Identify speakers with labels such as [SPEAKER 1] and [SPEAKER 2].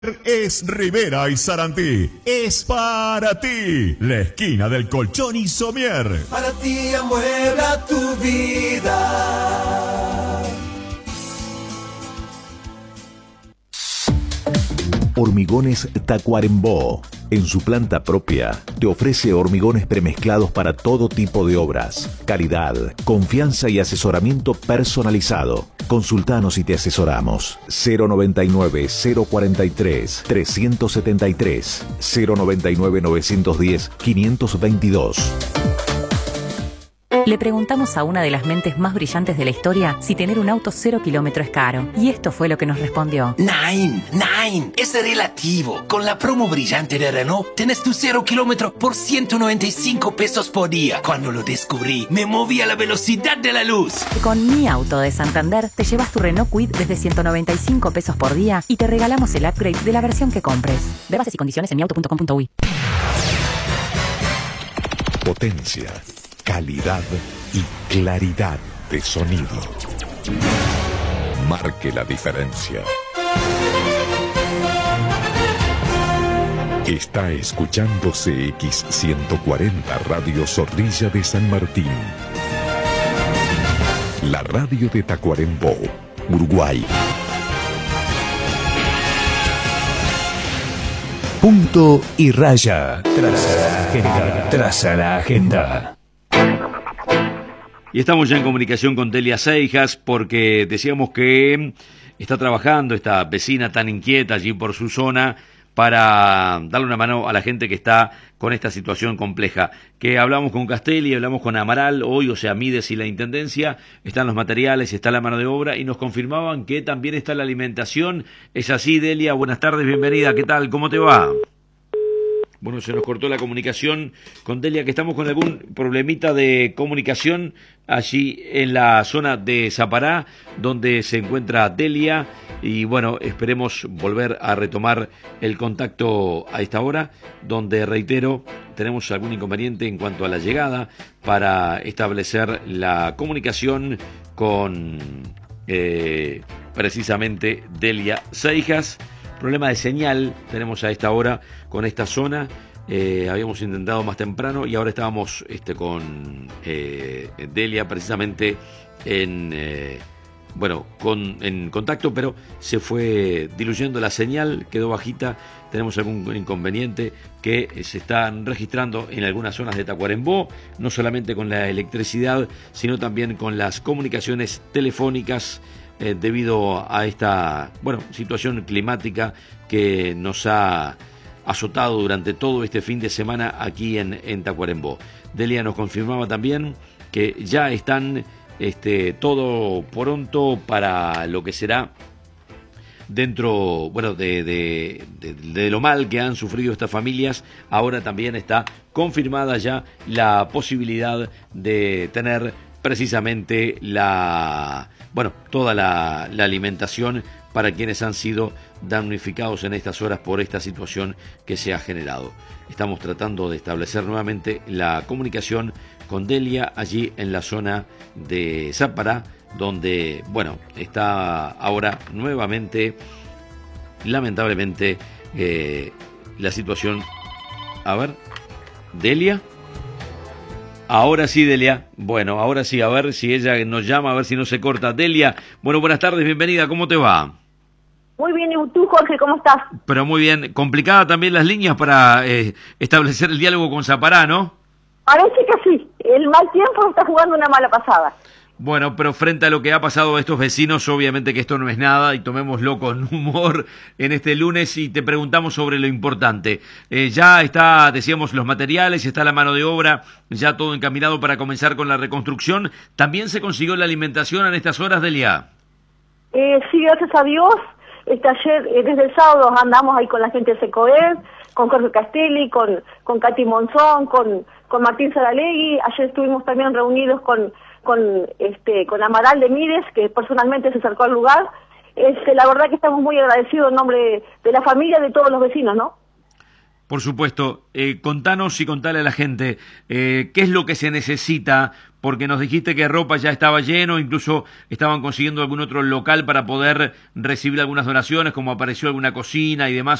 [SPEAKER 1] Es Rivera y Sarantí, es para ti, la esquina del colchón y somier.
[SPEAKER 2] Para ti amuebla tu vida.
[SPEAKER 3] Hormigones Tacuarembó. En su planta propia, te ofrece hormigones premezclados para todo tipo de obras. Calidad, confianza y asesoramiento personalizado. Consultanos y te asesoramos. 099-043-373. 099-910-522.
[SPEAKER 4] Le preguntamos a una de las mentes más brillantes de la historia si tener un auto 0 kilómetro es caro. Y esto fue lo que nos respondió.
[SPEAKER 5] Nein, es relativo. Con la promo brillante de Renault, tenés tu 0 kilómetro por 195 pesos por día. Cuando lo descubrí, me moví a la velocidad de la luz.
[SPEAKER 4] Con Mi Auto de Santander, te llevas tu Renault Kwid desde 195 pesos por día y te regalamos el upgrade de la versión que compres. Ve bases y condiciones en miauto.com.uy.
[SPEAKER 3] Potencia, calidad y claridad de sonido. Marque la diferencia. Está escuchando CX140 Radio Zorrilla de San Martín. La radio de Tacuarembó, Uruguay.
[SPEAKER 6] Punto y raya. Traza la agenda.
[SPEAKER 7] Y estamos ya en comunicación con Delia Seijas porque decíamos que está trabajando esta vecina tan inquieta allí por su zona para darle una mano a la gente que está con esta situación compleja. Que hablamos con Castelli, hablamos con Amaral hoy, o sea, Mides y la Intendencia, están los materiales, está la mano de obra y nos confirmaban que también está la alimentación. Es así, Delia, buenas tardes, bienvenida, ¿qué tal? ¿Cómo te va? Bueno, se nos cortó la comunicación con Delia, que estamos con algún problemita de comunicación allí en la zona de Zapará, donde se encuentra Delia, y bueno, esperemos volver a retomar el contacto a esta hora, donde, reitero, tenemos algún inconveniente en cuanto a la llegada para establecer la comunicación con precisamente Delia Seijas. Problema de señal tenemos a esta hora con esta zona. Habíamos intentado más temprano y ahora estábamos con Delia precisamente en contacto, pero se fue diluyendo la señal, quedó bajita. Tenemos algún inconveniente que se están registrando en algunas zonas de Tacuarembó, no solamente con la electricidad, sino también con las comunicaciones telefónicas, debido a esta situación climática que nos ha azotado durante todo este fin de semana aquí en Tacuarembó. Delia nos confirmaba también que ya están todo pronto para lo que será dentro de lo mal que han sufrido estas familias. Ahora también está confirmada ya la posibilidad de tener precisamente toda la alimentación para quienes han sido damnificados en estas horas por esta situación que se ha generado. Estamos tratando de establecer nuevamente la comunicación con Delia allí en la zona de Zapará, donde está ahora nuevamente, lamentablemente, la situación. A ver, Delia. Ahora sí, Delia. Bueno, ahora sí, a ver si ella nos llama, a ver si no se corta. Delia, buenas tardes, bienvenida, ¿cómo te va?
[SPEAKER 8] Muy bien, ¿y tú, Jorge, cómo estás?
[SPEAKER 7] Pero muy bien. Complicada también las líneas para establecer el diálogo con Zapará, ¿no?
[SPEAKER 8] Parece que sí. El mal tiempo está jugando una mala pasada.
[SPEAKER 7] Bueno, pero frente a lo que ha pasado a estos vecinos, obviamente que esto no es nada y tomémoslo con humor en este lunes y te preguntamos sobre lo importante. Ya está, decíamos, los materiales, está la mano de obra, ya todo encaminado para comenzar con la reconstrucción. ¿También se consiguió la alimentación en estas horas, Delia?
[SPEAKER 8] Sí, gracias a Dios. Ayer, desde el sábado, andamos ahí con la gente de Secoed, con Jorge Castelli, con Katy Monzón, con Martín Saralegui. Ayer estuvimos también reunidos con Amaral de Mides, que personalmente se acercó al lugar. La verdad que estamos muy agradecidos en nombre de la familia, de todos los vecinos, ¿no?
[SPEAKER 7] Por supuesto. Contanos y contale a la gente qué es lo que se necesita, porque nos dijiste que ropa ya estaba lleno, incluso estaban consiguiendo algún otro local para poder recibir algunas donaciones, como apareció alguna cocina y demás.